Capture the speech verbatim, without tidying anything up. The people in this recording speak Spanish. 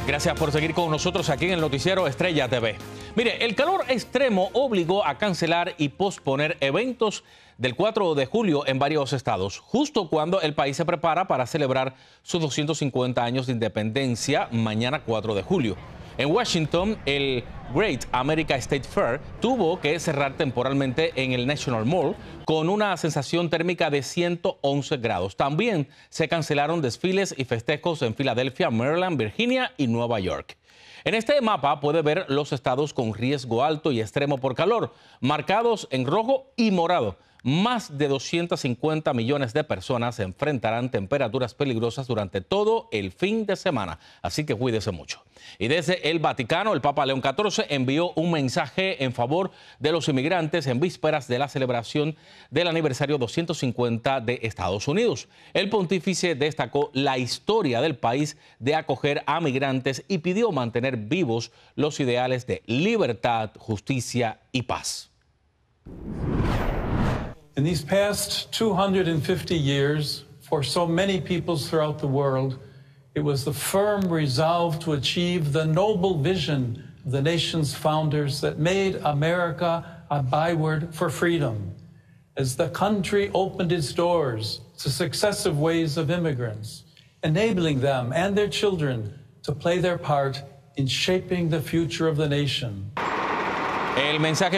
Gracias por seguir con nosotros aquí en el noticiero Estrella T V. Mire, el calor extremo obligó a cancelar y posponer eventos del cuatro de julio en varios estados, justo cuando el país se prepara para celebrar sus doscientos cincuenta años de independencia mañana cuatro de julio. En Washington, el Great America State Fair tuvo que cerrar temporalmente en el National Mall con una sensación térmica de ciento once grados. También se cancelaron desfiles y festejos en Filadelfia, Maryland, Virginia y Nueva York. En este mapa puede ver los estados con riesgo alto y extremo por calor, marcados en rojo y morado. Más de doscientos cincuenta millones de personas se enfrentarán temperaturas peligrosas durante todo el fin de semana, así que cuídese mucho. Y desde el Vaticano, el Papa León catorce envió un mensaje en favor de los inmigrantes en vísperas de la celebración del aniversario doscientos cincuenta de Estados Unidos. El pontífice destacó la historia del país de acoger a migrantes y pidió mantener vivos los ideales de libertad, justicia y paz. In these past two hundred fifty years, for so many peoples throughout the world, it was the firm resolve to achieve the noble vision of the nation's founders that made America a byword for freedom. As the country opened its doors to successive waves of immigrants, enabling them and their children to play their part in shaping the future of the nation. El mensaje